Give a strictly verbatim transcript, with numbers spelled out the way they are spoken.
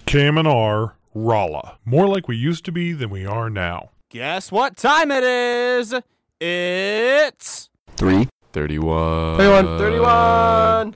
Cam and R, Rolla. More like we used to be than we are now. Guess what time it is? It's... Three. thirty-one. thirty-one. thirty-one.